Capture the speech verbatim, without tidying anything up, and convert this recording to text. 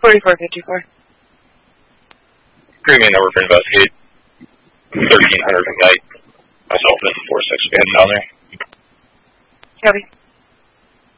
forty-four fifty-four. Premium number for investigate. thirteen hundred night. Myself and four six. We heading down there. Copy.